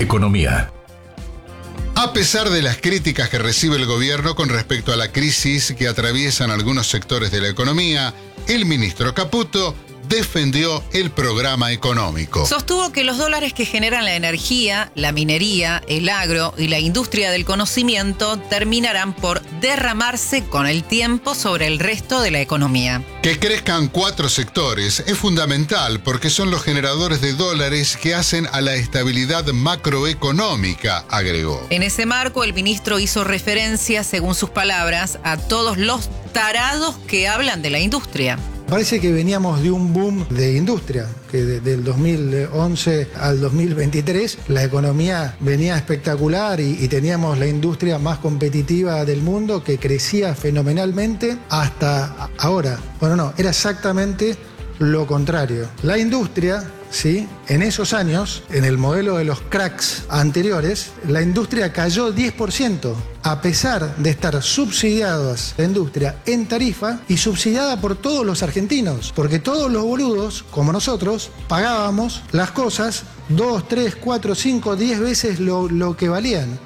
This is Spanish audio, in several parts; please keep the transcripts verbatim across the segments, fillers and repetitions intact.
Economía. A pesar de las críticas que recibe el gobierno con respecto a la crisis que atraviesan algunos sectores de la economía, el ministro Caputo defendió el programa económico. Sostuvo que los dólares que generan la energía, la minería, el agro y la industria del conocimiento terminarán por derramarse con el tiempo sobre el resto de la economía. Que crezcan cuatro sectores es fundamental porque son los generadores de dólares que hacen a la estabilidad macroeconómica, agregó. En ese marco, el ministro hizo referencia, según sus palabras, a todos los tarados que hablan de la industria. Parece que veníamos de un boom de industria, que de, del dos mil once al dos mil veintitrés la economía venía espectacular y, y teníamos la industria más competitiva del mundo que crecía fenomenalmente hasta ahora. Bueno, no, era exactamente lo contrario. La industria, ¿sí? En esos años, en el modelo de los cracks anteriores, la industria cayó diez por ciento, a pesar de estar subsidiadas la industria en tarifa y subsidiada por todos los argentinos, porque todos los boludos, como nosotros, pagábamos las cosas dos, tres, cuatro, cinco, diez veces lo, lo que valían.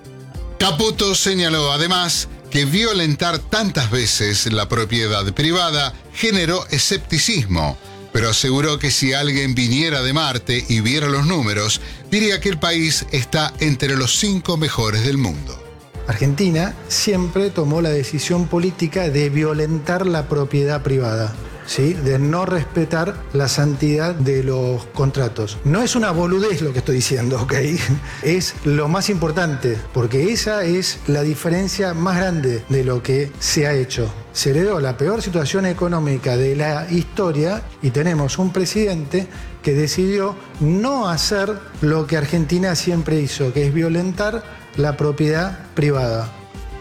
Caputo señaló además que violentar tantas veces la propiedad privada generó escepticismo, pero aseguró que si alguien viniera de Marte y viera los números, diría que el país está entre los cinco mejores del mundo. Argentina siempre tomó la decisión política de violentar la propiedad privada, ¿sí? De no respetar la santidad de los contratos. No es una boludez lo que estoy diciendo, ¿ok? Es lo más importante, porque esa es la diferencia más grande de lo que se ha hecho. Se heredó la peor situación económica de la historia y tenemos un presidente que decidió no hacer lo que Argentina siempre hizo, que es violentar la propiedad privada.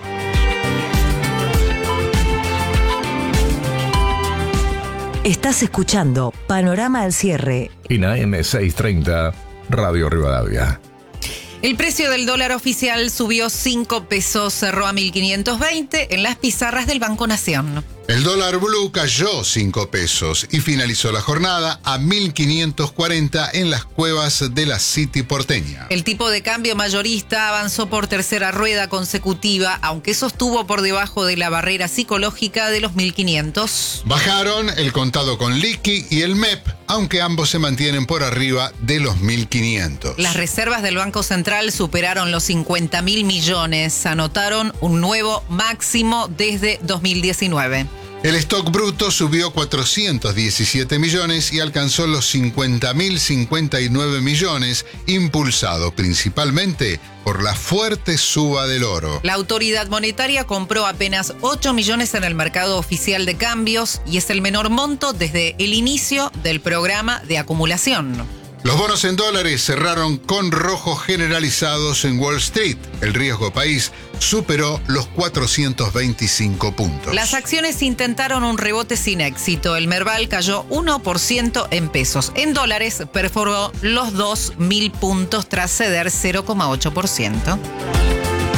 Estás escuchando Panorama al Cierre. En A M seiscientos treinta, Radio Rivadavia. El precio del dólar oficial subió cinco pesos, cerró a mil quinientos veinte en las pizarras del Banco Nación. El dólar blue cayó cinco pesos y finalizó la jornada a mil quinientos cuarenta en las cuevas de la City porteña. El tipo de cambio mayorista avanzó por tercera rueda consecutiva, aunque sostuvo por debajo de la barrera psicológica de los mil quinientos. Bajaron el contado con liqui y el M E P, aunque ambos se mantienen por arriba de los mil quinientos. Las reservas del Banco Central superaron los cincuenta mil millones, anotaron un nuevo máximo desde dos mil diecinueve. El stock bruto subió cuatrocientos diecisiete millones y alcanzó los cincuenta mil cincuenta y nueve millones, impulsado principalmente por la fuerte suba del oro. La autoridad monetaria compró apenas ocho millones en el mercado oficial de cambios y es el menor monto desde el inicio del programa de acumulación. Los bonos en dólares cerraron con rojos generalizados en Wall Street. El riesgo país superó los cuatrocientos veinticinco puntos. Las acciones intentaron un rebote sin éxito. El Merval cayó uno por ciento en pesos. En dólares perforó los dos mil puntos tras ceder cero coma ocho por ciento.